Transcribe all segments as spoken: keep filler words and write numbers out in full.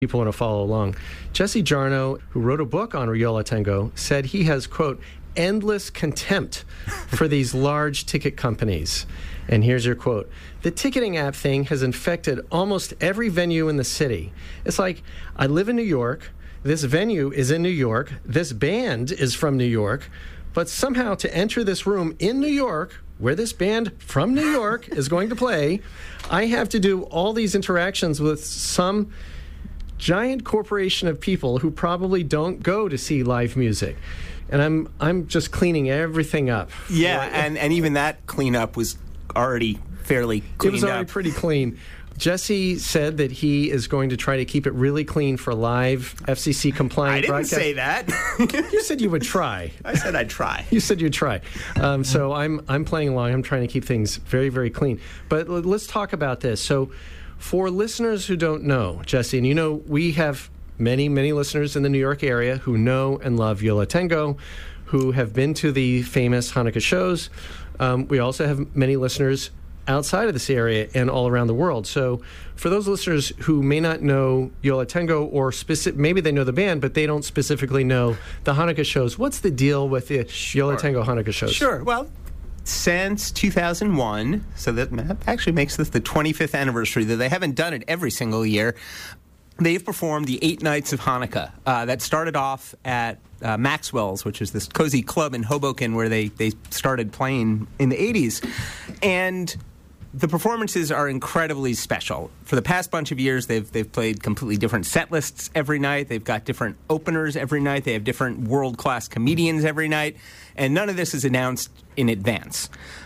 people want to follow along. Jesse Jarnow, who wrote a book on Yo La Tengo, said he has, quote, endless contempt for these large ticket companies. And here's your quote. The ticketing app thing has infected almost every venue in the city. It's like, I live in New York, this venue is in New York, this band is from New York, but somehow to enter this room in New York, where this band from New York is going to play, I have to do all these interactions with some giant corporation of people who probably don't go to see live music. And I'm I'm just cleaning everything up. Yeah, and, and even that cleanup was already fairly cleaned up. It was already up. pretty clean. Jesse said that he is going to try to keep it really clean for live F C C compliant I didn't broadcast. say that. You said you would try. I said I'd try. You said you'd try. Um, so I'm I'm playing along. I'm trying to keep things very, very clean. But l- let's talk about this. So for listeners who don't know, Jesse, and you know we have many, many listeners in the New York area who know and love Yo La Tengo, who have been to the famous Hanukkah shows. Um, we also have many listeners outside of this area and all around the world. So for those listeners who may not know Yo La Tengo, or specific, maybe they know the band, but they don't specifically know the Hanukkah shows, what's the deal with the sure. Yo La Tengo Hanukkah shows? Sure. Well, since two thousand one, so that actually makes this the twenty-fifth anniversary, though they haven't done it every single year. They've performed the eight nights of Hanukkah. Uh, that started off at uh, Maxwell's, which is this cozy club in Hoboken where they, they started playing in the eighties. And the performances are incredibly special. For the past bunch of years, they've they've played completely different set lists every night. They've got different openers every night. They have different world-class comedians every night. And none of this is announced in advance.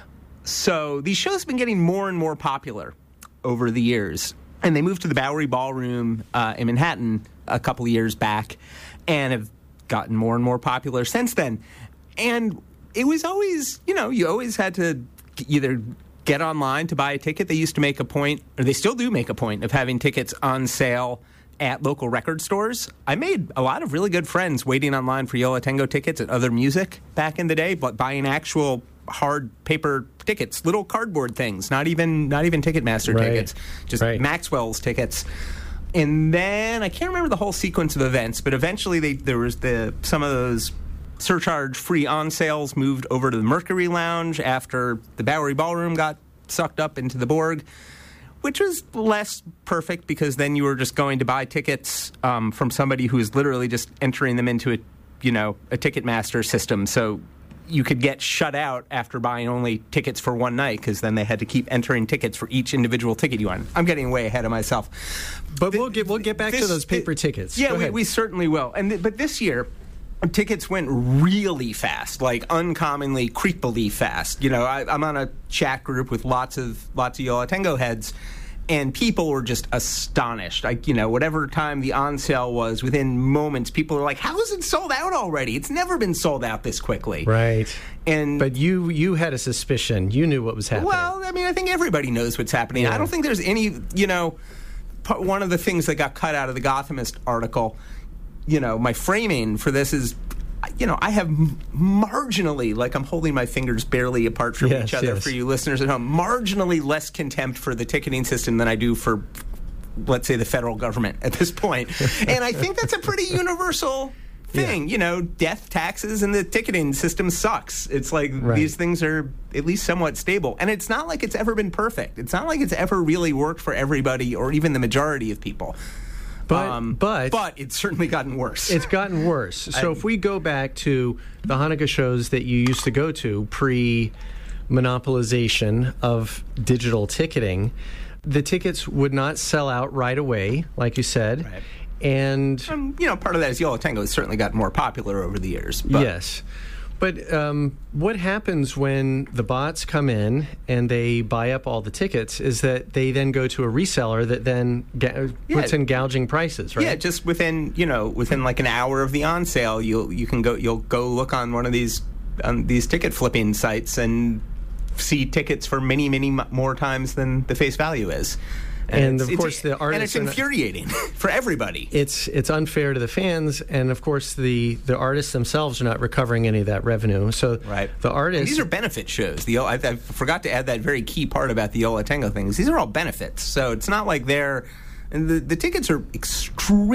So these shows have been getting more and more popular over the years. And they moved to the Bowery Ballroom uh, in Manhattan a couple of years back and have gotten more and more popular since then. And it was always, you know, you always had to either get online to buy a ticket. They used to make a point, or they still do make a point, of having tickets on sale at local record stores. I made a lot of really good friends waiting online for Yo La Tengo tickets at Other Music back in the day, but buying actual hard paper tickets, little cardboard things, not even not even Ticketmaster right. tickets, just right. Maxwell's tickets. And then I can't remember the whole sequence of events, but eventually they, there was the some of those surcharge-free on sales moved over to the Mercury Lounge after the Bowery Ballroom got sucked up into the Borg, which was less perfect because then you were just going to buy tickets um, from somebody who was literally just entering them into a, you know, a Ticketmaster system. So you could get shut out after buying only tickets for one night because then they had to keep entering tickets for each individual ticket you wanted. I'm getting way ahead of myself. But the, we'll get we'll get back this, to those paper it, tickets. Yeah, we, we certainly will. And th- but this year, tickets went really fast, like uncommonly, creepily fast. You know, I, I'm on a chat group with lots of lots of Yo La Tengo heads, and people were just astonished. Like, you know, whatever time the on sale was, within moments, people were like, "How is it sold out already? It's never been sold out this quickly." Right. And but you you had a suspicion. You knew what was happening. Well, I mean, I think everybody knows what's happening. Yeah. I don't think there's any. You know, one of the things that got cut out of the Gothamist article, you know, my framing for this is, you know, I have marginally, like I'm holding my fingers barely apart from yes, each other yes. for you listeners at home, marginally less contempt for the ticketing system than I do for, let's say, the federal government at this point. And I think that's a pretty universal thing. Yeah. You know, death, taxes, and the ticketing system sucks. It's like right. these things are at least somewhat stable. And it's not like it's ever been perfect. It's not like it's ever really worked for everybody or even the majority of people. But, um, but but it's certainly gotten worse. It's gotten worse. So I, if we go back to the Hanukkah shows that you used to go to pre-monopolization of digital ticketing, the tickets would not sell out right away, like you said. Right. And um, you know, part of that is Yo La Tengo has certainly gotten more popular over the years. But. Yes. But um, what happens when the bots come in and they buy up all the tickets is that they then go to a reseller that then ga- yeah. puts in gouging prices, right? Yeah, just within, you know, within like an hour of the on sale, you'll you can go you'll go look on one of these um, these ticket flipping sites and see tickets for many many more times than the face value is. And, and of it's, course, the artists. And it's infuriating for everybody. It's it's unfair to the fans, and of course, the, the artists themselves are not recovering any of that revenue. So right. the artists. And these are benefit shows. The I, I forgot to add that very key part about the Yo La Tengo things. These are all benefits. So it's not like they're And the, the tickets are extremely